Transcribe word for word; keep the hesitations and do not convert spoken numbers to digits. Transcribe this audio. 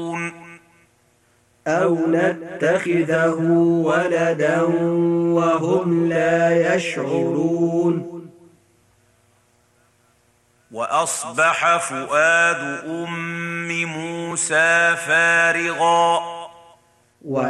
أو نتخذه ولدا وهم لا يشعرون وأصبح فؤاد أم موسى فارغا